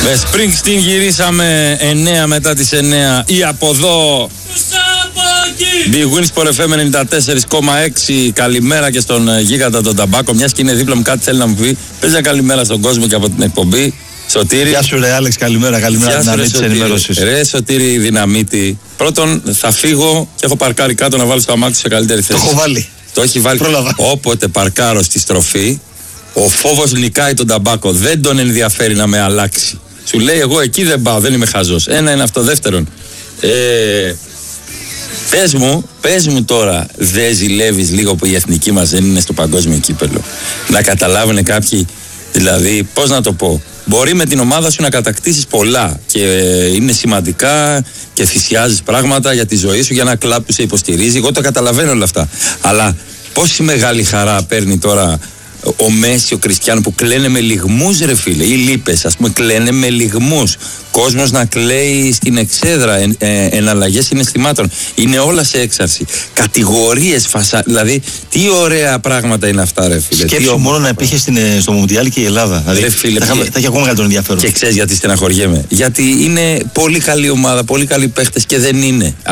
Με Springsteen γυρίσαμε 9 μετά τις 9. Ή από εδώ Big Wins for FM 94,6. Καλημέρα και στον γίγαντα τον Ταμπάκο. Μιας και είναι δίπλα μου, κάτι θέλει να μου πει. Πες μια καλημέρα στον κόσμο και από την εκπομπή. Σωτήρη. Γεια σου ρε Άλεξ, καλημέρα, Δυναμίτη της ενημέρωσης. Ρε Σωτήρη Δυναμίτη. Πρώτον θα φύγω και έχω παρκάρει κάτω να βάλω στο αμάξι σε καλύτερη θέση. Το έχω βάλει. Το έχει βάλει. Πρόλαβα. Όποτε παρκάρω στη στροφή, ο φόβος νικάει τον Ταμπάκο. Δεν τον ενδιαφέρει να με αλλάξει. Σου λέει εγώ εκεί δεν πάω, δεν είμαι χαζός. Ένα είναι αυτό. Δεύτερον, πες μου τώρα, δεν ζηλεύεις λίγο που η εθνική μας δεν είναι στο παγκόσμιο κύπελλο? Να καταλάβουν κάποιοι, δηλαδή, πώς να το πω, μπορεί με την ομάδα σου να κατακτήσεις πολλά και είναι σημαντικά και θυσιάζεις πράγματα για τη ζωή σου, για ένα κλαμπ που σε υποστηρίζει. Εγώ το καταλαβαίνω όλα αυτά. Αλλά πόση μεγάλη χαρά παίρνει τώρα ο Μέση, ο Κριστιάνο που κλαίνε με λυγμούς ρε φίλε, ή λίπες ας πούμε, κλαίνε με λυγμούς. Κόσμος να κλαίει στην εξέδρα, εναλλαγές συναισθημάτων. Είναι όλα σε έξαρση. Κατηγορίες, δηλαδή τι ωραία πράγματα είναι αυτά ρε φίλε. Σκέψου μόνο να υπήρχε στο Μουντιάλ και η Ελλάδα. Δηλαδή, ρε φίλε, θα έχει ακόμα μεγαλύτερο ενδιαφέρον. Και ξέρεις γιατί στεναχωριέμαι? Γιατί είναι πολύ καλή ομάδα, πολύ καλοί παίχτες και δεν είναι.